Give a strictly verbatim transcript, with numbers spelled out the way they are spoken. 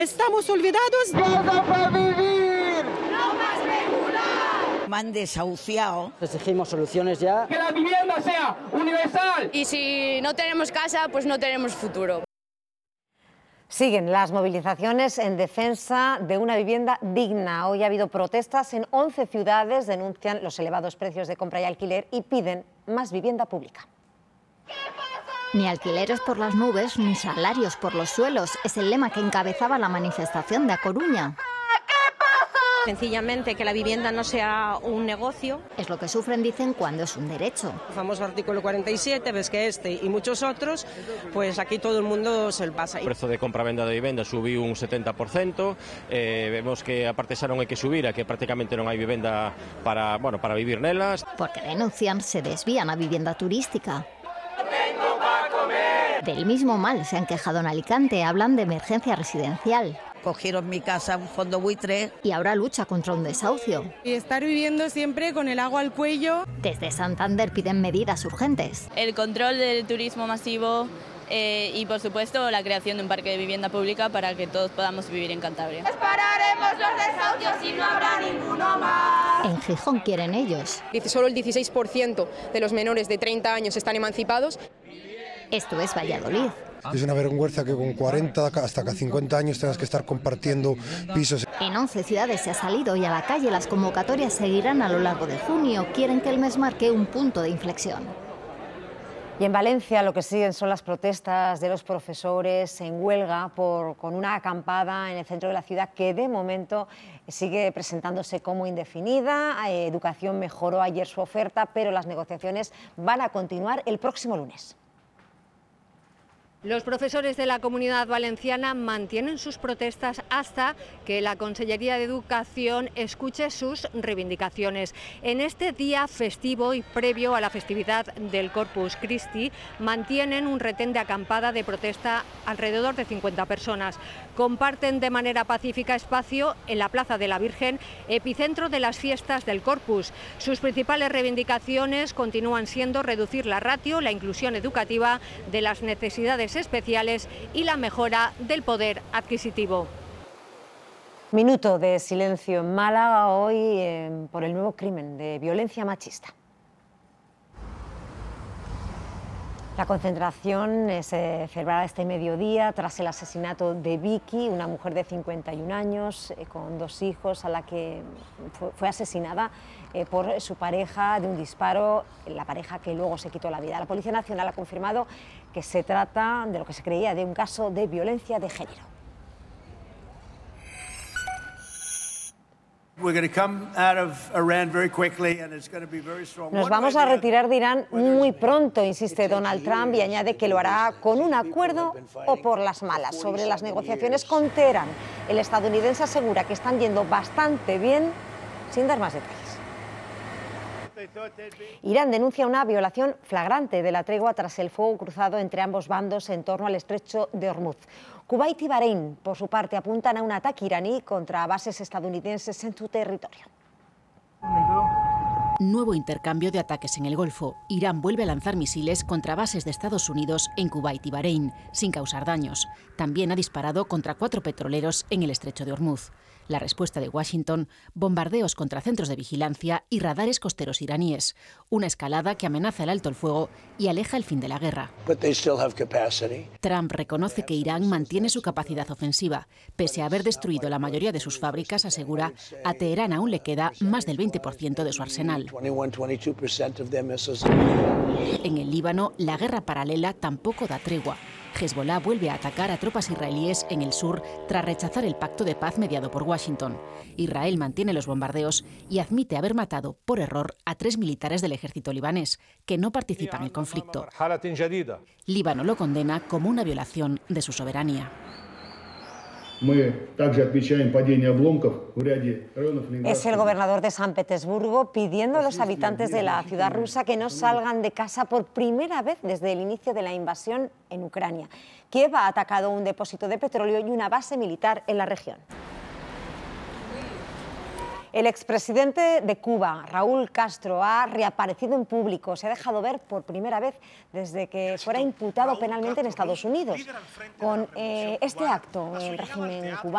Estamos olvidados. ¡Todo para vivir! ¡No más regular! Me han desahuciado. Exigimos soluciones ya. ¡Que la vivienda sea universal! Y si no tenemos casa, pues no tenemos futuro. Siguen las movilizaciones en defensa de una vivienda digna. Hoy ha habido protestas en once ciudades, denuncian los elevados precios de compra y alquiler y piden más vivienda pública. Ni alquileres por las nubes, ni salarios por los suelos. Es el lema que encabezaba la manifestación de A Coruña. Sencillamente que la vivienda no sea un negocio. Es lo que sufren, dicen, cuando es un derecho. El famoso artículo cuarenta y siete, ves que este y muchos otros, pues aquí todo el mundo se lo pasa. O prezo de compra-venda de vivenda subiu un setenta por cento, eh, vemos que a parte xa non hai que subir, a que prácticamente non hai vivenda para, bueno, para vivir nelas. Porque denuncian, se desvían a vivienda turística. Del mismo mal se han quejado en Alicante, hablan de emergencia residencial. Cogieron mi casa un fondo buitre. Y ahora lucha contra un desahucio. Y estar viviendo siempre con el agua al cuello. Desde Santander piden medidas urgentes. El control del turismo masivo eh, y, por supuesto, la creación de un parque de vivienda pública para que todos podamos vivir en Cantabria. Pararemos los desahucios y no habrá ninguno más. En Gijón quieren ellos. Solo el dieciséis por ciento de los menores de treinta años están emancipados. Esto es Valladolid. Es una vergüenza que con cuarenta hasta cincuenta años tengas que estar compartiendo pisos. En once ciudades se ha salido hoy a la calle. Las convocatorias seguirán a lo largo de junio. Quieren que el mes marque un punto de inflexión. Y en Valencia lo que siguen son las protestas de los profesores en huelga por, con una acampada en el centro de la ciudad que de momento sigue presentándose como indefinida. Eh, Educación mejoró ayer su oferta, pero las negociaciones van a continuar el próximo lunes. Los profesores de la Comunidad Valenciana mantienen sus protestas hasta que la Consellería de Educación escuche sus reivindicaciones. En este día festivo y previo a la festividad del Corpus Christi, mantienen un retén de acampada de protesta alrededor de cincuenta personas. Comparten de manera pacífica espacio en la Plaza de la Virgen, epicentro de las fiestas del Corpus. Sus principales reivindicaciones continúan siendo reducir la ratio, la inclusión educativa de las necesidades especiales y la mejora del poder adquisitivo. Minuto de silencio en Málaga hoy eh, por el nuevo crimen de violencia machista. La concentración eh, se celebrará este mediodía tras el asesinato de Vicky, una mujer de cincuenta y un años eh, con dos hijos a la que fue, fue asesinada eh, por su pareja de un disparo, la pareja que luego se quitó la vida. La Policía Nacional ha confirmado que se trata de lo que se creía de un caso de violencia de género. Nos vamos a retirar de Irán muy pronto, insiste Donald Trump, y añade que lo hará con un acuerdo o por las malas. Sobre las negociaciones con Teherán, el estadounidense asegura que están yendo bastante bien, sin dar más detalles. Irán denuncia una violación flagrante de la tregua tras el fuego cruzado entre ambos bandos en torno al estrecho de Hormuz. Kuwait y Bahrein, por su parte, apuntan a un ataque iraní contra bases estadounidenses en su territorio. Nuevo intercambio de ataques en el Golfo. Irán vuelve a lanzar misiles contra bases de Estados Unidos en Kuwait y Bahrein, sin causar daños. También ha disparado contra cuatro petroleros en el estrecho de Hormuz. La respuesta de Washington, bombardeos contra centros de vigilancia y radares costeros iraníes. Una escalada que amenaza el alto el fuego y aleja el fin de la guerra. Trump reconoce que Irán mantiene su capacidad ofensiva. Pese a haber destruido la mayoría de sus fábricas, asegura, a Teherán aún le queda más del veinte por ciento de su arsenal. En el Líbano, la guerra paralela tampoco da tregua. Hezbollah vuelve a atacar a tropas israelíes en el sur tras rechazar el pacto de paz mediado por Washington. Israel mantiene los bombardeos y admite haber matado por error a tres militares del ejército libanés, que no participan en el conflicto. Líbano lo condena como una violación de su soberanía. Es el gobernador de San Petersburgo pidiendo a los habitantes de la ciudad rusa que no salgan de casa por primera vez desde el inicio de la invasión en Ucrania. Kiev ha atacado un depósito de petróleo y una base militar en la región. El expresidente de Cuba, Raúl Castro, ha reaparecido en público. Se ha dejado ver por primera vez desde que fuera imputado penalmente en Estados Unidos. Con eh, este acto, el régimen cubano